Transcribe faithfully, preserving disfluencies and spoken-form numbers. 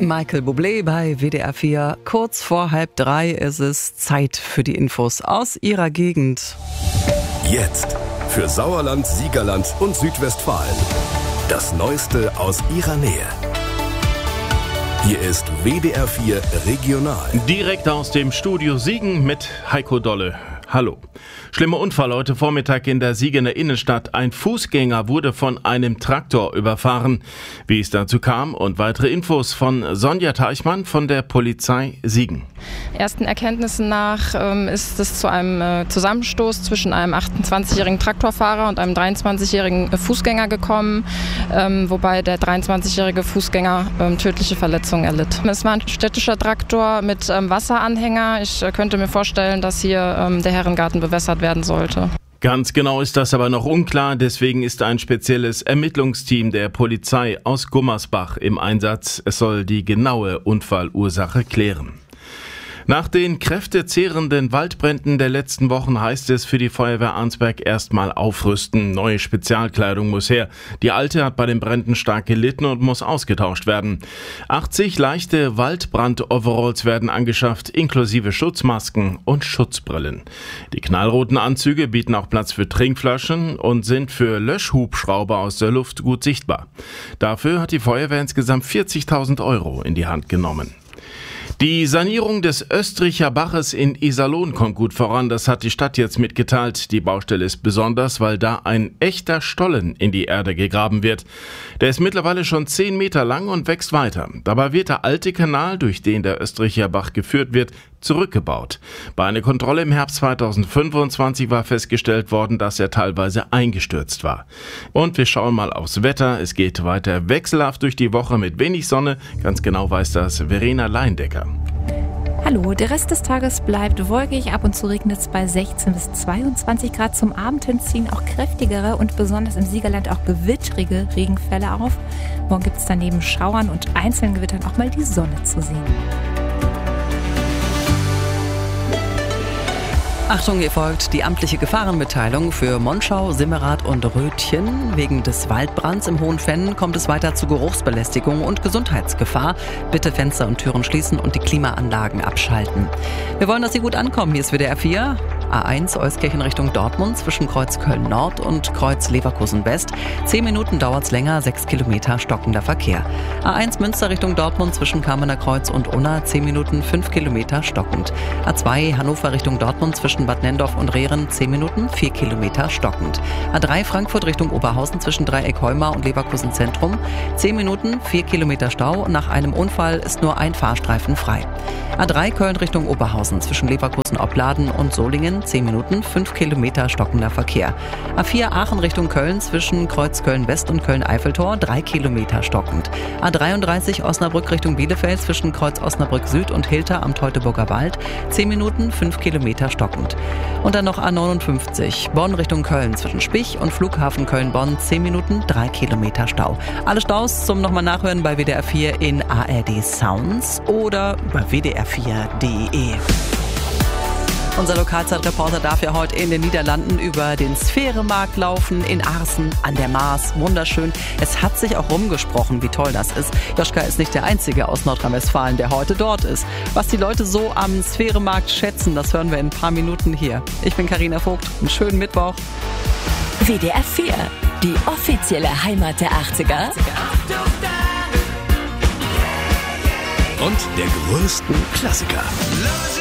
Michael Bublé bei W D R vier. Kurz vor halb drei ist es Zeit für die Infos aus Ihrer Gegend. Jetzt für Sauerland, Siegerland und Südwestfalen. Das Neueste aus Ihrer Nähe. Hier ist W D R vier Regional. Direkt aus dem Studio Siegen mit Heiko Dolle. Hallo. Schlimmer Unfall heute Vormittag in der Siegener Innenstadt. Ein Fußgänger wurde von einem Traktor überfahren. Wie es dazu kam und weitere Infos von Sonja Teichmann von der Polizei Siegen. Ersten Erkenntnissen nach ähm, ist es zu einem äh, Zusammenstoß zwischen einem achtundzwanzigjährigen Traktorfahrer und einem dreiundzwanzigjährigen äh, Fußgänger gekommen, ähm, wobei der dreiundzwanzigjährige Fußgänger ähm, tödliche Verletzungen erlitt. Es war ein städtischer Traktor mit ähm, Wasseranhänger. Ich äh, könnte mir vorstellen, dass hier ähm, der Herrengarten bewässert werden sollte. Ganz genau ist das aber noch unklar, deswegen ist ein spezielles Ermittlungsteam der Polizei aus Gummersbach im Einsatz. Es soll die genaue Unfallursache klären. Nach den kräftezehrenden Waldbränden der letzten Wochen heißt es für die Feuerwehr Arnsberg erstmal aufrüsten. Neue Spezialkleidung muss her. Die alte hat bei den Bränden stark gelitten und muss ausgetauscht werden. achtzig leichte Waldbrand-Overalls werden angeschafft, inklusive Schutzmasken und Schutzbrillen. Die knallroten Anzüge bieten auch Platz für Trinkflaschen und sind für Löschhubschrauber aus der Luft gut sichtbar. Dafür hat die Feuerwehr insgesamt vierzigtausend Euro in die Hand genommen. Die Sanierung des Östricher Baches in Iserlohn kommt gut voran, das hat die Stadt jetzt mitgeteilt. Die Baustelle ist besonders, weil da ein echter Stollen in die Erde gegraben wird. Der ist mittlerweile schon zehn Meter lang und wächst weiter. Dabei wird der alte Kanal, durch den der Östricher Bach geführt wird, zurückgebaut. Bei einer Kontrolle im Herbst zweitausendfünfundzwanzig war festgestellt worden, dass er teilweise eingestürzt war. Und wir schauen mal aufs Wetter. Es geht weiter wechselhaft durch die Woche mit wenig Sonne. Ganz genau weiß das Verena Leindecker. Hallo, der Rest des Tages bleibt wolkig, ab und zu regnet es bei sechzehn bis zweiundzwanzig Grad. Zum Abend hin ziehen auch kräftigere und besonders im Siegerland auch gewittrige Regenfälle auf. Morgen gibt es dann neben Schauern und einzelnen Gewittern auch mal die Sonne zu sehen. Achtung, hier folgt die amtliche Gefahrenmitteilung für Monschau, Simmerath und Rötchen. Wegen des Waldbrands im Hohenfenn kommt es weiter zu Geruchsbelästigung und Gesundheitsgefahr. Bitte Fenster und Türen schließen und die Klimaanlagen abschalten. Wir wollen, dass Sie gut ankommen. Hier ist W D R vier. A eins Euskirchen Richtung Dortmund zwischen Kreuz Köln Nord und Kreuz Leverkusen West. Zehn Minuten dauert's länger, sechs Kilometer stockender Verkehr. A eins Münster Richtung Dortmund zwischen Kamener Kreuz und Unna, zehn Minuten, fünf Kilometer stockend. A zwei Hannover Richtung Dortmund zwischen Bad Nendorf und Rehren, zehn Minuten, vier Kilometer stockend. A drei Frankfurt Richtung Oberhausen zwischen Dreieck-Heumar und Leverkusen Zentrum, zehn Minuten, vier Kilometer Stau. Nach einem Unfall ist nur ein Fahrstreifen frei. A drei Köln Richtung Oberhausen zwischen Leverkusen Opladen und Solingen, zehn Minuten, fünf Kilometer stockender Verkehr. A vier Aachen Richtung Köln zwischen Kreuz Köln West und Köln Eiffeltor, drei Kilometer stockend. A dreiunddreißig Osnabrück Richtung Bielefeld zwischen Kreuz Osnabrück Süd und Hilter am Teutoburger Wald, zehn Minuten, fünf Kilometer stockend. Und dann noch A neunundfünfzig Bonn Richtung Köln zwischen Spich und Flughafen Köln-Bonn, zehn Minuten, drei Kilometer Stau. Alle Staus zum nochmal nachhören bei W D R vier in A R D Sounds oder bei w d r vier punkt d e. Unser Lokalzeitreporter darf ja heute in den Niederlanden über den Sphäremarkt laufen, in Aarsen an der Maas. Wunderschön. Es hat sich auch rumgesprochen, wie toll das ist. Joschka ist nicht der Einzige aus Nordrhein-Westfalen, der heute dort ist. Was die Leute so am Sphäremarkt schätzen, das hören wir in ein paar Minuten hier. Ich bin Carina Vogt. Einen schönen Mittwoch. W D R vier, die offizielle Heimat der achtziger. Und der größten Klassiker.